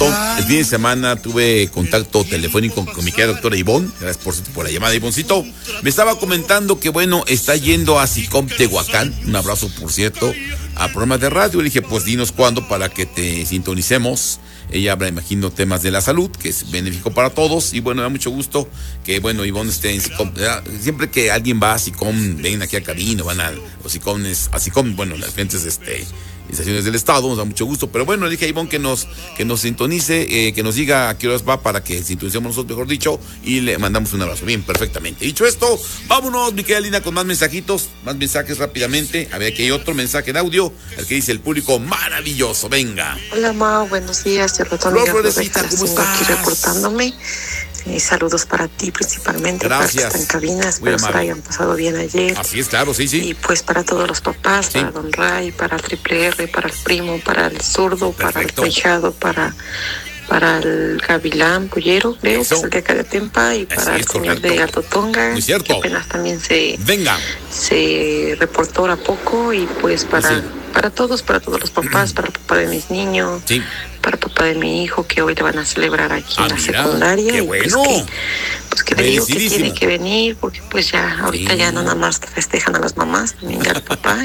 el fin de semana tuve contacto telefónico con mi querida doctora Ivonne. Gracias por la llamada, Ivoncito. Me estaba comentando que, bueno, está yendo a SICOM Tehuacán. Un abrazo, por cierto, a programas de radio. Le dije, pues dinos cuándo para que te sintonicemos. Ella habla, imagino, temas de la salud, que es benéfico para todos. Y bueno, me da mucho gusto que, bueno, Ivonne esté en SICOM. Siempre que alguien va a SICOM, ven aquí a cabina, van a SICOM, bueno, las diferentes estaciones del estado, nos da mucho gusto. Pero bueno, le dije a Ivonne que nos sintonice, que nos diga a qué horas va para que sintonicemos nosotros, mejor dicho, y le mandamos un abrazo. Bien, perfectamente. Dicho esto, vámonos, mi querida Lina, con más mensajitos, más mensajes rápidamente. A ver, aquí hay otro mensaje de audio, el que dice el público maravilloso. Venga. Hola, Mao, buenos días. Yo Florecita, ¿cómo estás? Aquí reportándome. Saludos para ti principalmente. Gracias. Para que está en cabina. Espero se la hayan pasado bien ayer. Así es, claro, sí. Y pues para todos los papás, sí. Para Don Ray, para el Triple R, para el primo, para el zurdo, perfecto. Para el cuijado, para el gavilán pollero, creo, que es el de acá de Tempa, y para el señor de Alto Tonga, muy cierto, que apenas también se reportó a poco, y pues para todos los papás, para el papá de mis niños, para el papá de mi hijo, que hoy le van a celebrar aquí en la secundaria. Qué bueno. Pues que le digo que tiene que venir, porque pues ya ahorita ya no nada más festejan a las mamás, también ya al papá,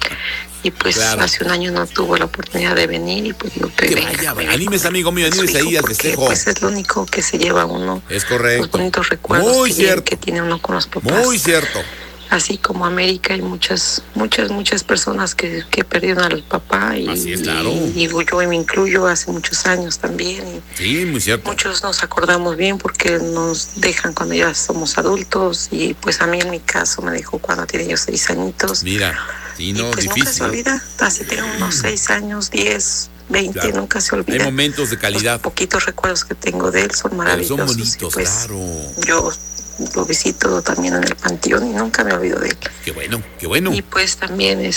y pues claro, hace un año no tuvo la oportunidad de venir, y pues no te venga. Anímese, amigo mío, anímese ahí al festejo. Pues es lo único que se lleva uno. Es correcto. Los bonitos recuerdos muy cierto, que tiene uno con los papás. Muy cierto. Así como América, hay muchas personas que perdieron al papá, y así es, claro. Y yo me incluyo hace muchos años también. Sí, muy cierto. Muchos nos acordamos bien porque nos dejan cuando ya somos adultos, y pues a mí en mi caso me dejó cuando tenía yo 6 añitos. Mira, sí, no, y pues difícil. Nunca se olvida, así tengo unos 6 años, 10, 20, claro, nunca se olvida. Hay momentos de calidad. Los poquitos recuerdos que tengo de él son maravillosos. Pero son bonitos, pues, claro. Yo lo visito también en el panteón y nunca me olvido de él. Qué bueno, qué bueno. Y pues también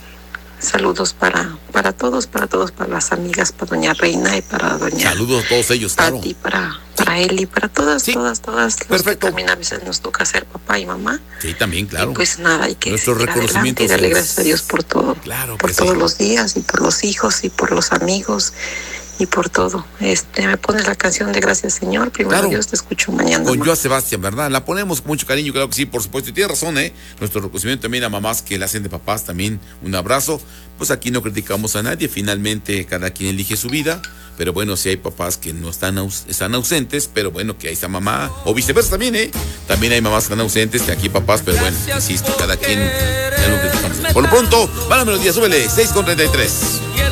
saludos para todos, para las amigas, para doña Reina y para doña... Saludos a todos ellos, claro. Pati, para él y para todas. Perfecto. Que también a veces nos toca ser papá y mamá. Sí, también, claro. Y pues nada, hay que nuestro reconocimiento y darle gracias a Dios por todo. Claro, por todos los días, y por los hijos, y por los amigos, y por todo. Me pones la canción de Gracias, Señor. Primero, claro, Dios, te escucho mañana. Con Joa Sebastián, ¿verdad? La ponemos con mucho cariño, claro que sí, por supuesto. Y tiene razón, nuestro reconocimiento también a mamás que le hacen de papás, también un abrazo. Pues aquí no criticamos a nadie, finalmente cada quien elige su vida. Pero bueno, si hay papás que no están ausentes, pero bueno, que ahí está mamá, o viceversa también, También hay mamás que están ausentes, que aquí papás, pero bueno, insisto, cada quien. Por lo pronto, va la melodía, súbele, 6:33.